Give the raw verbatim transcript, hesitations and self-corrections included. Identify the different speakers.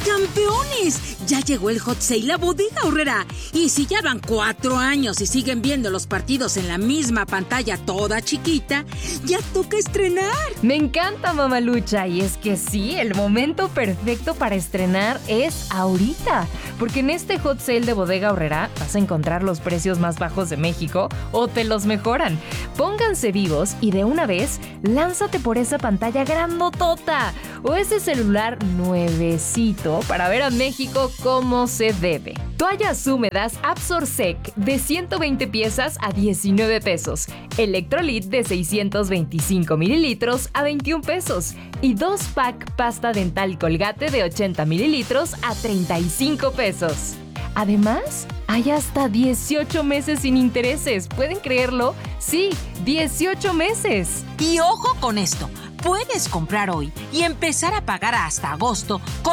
Speaker 1: ¡Campeones! Ya llegó el Hot Sale a Bodega Aurrerá. Y si ya van cuatro años y siguen viendo los partidos en la misma pantalla toda chiquita, ya toca estrenar.
Speaker 2: Me encanta, Mamalucha. Y es que sí, el momento perfecto para estrenar es ahorita. Porque en este Hot Sale de Bodega Aurrerá vas a encontrar los precios más bajos de México o te los mejoran. Pónganse vivos y de una vez, lánzate por esa pantalla grandotota o ese celular nuevecito para ver a México como se debe. Toallas húmedas Absorsec de ciento veinte piezas a diecinueve pesos. Electrolit de seiscientos veinticinco mililitros a veintiún pesos. Y dos pack pasta dental Colgate de ochenta mililitros a treinta y cinco pesos. Además, hay hasta dieciocho meses sin intereses. ¿Pueden creerlo? Sí, dieciocho meses.
Speaker 1: Y ojo con esto, puedes comprar hoy y empezar a pagar hasta agosto con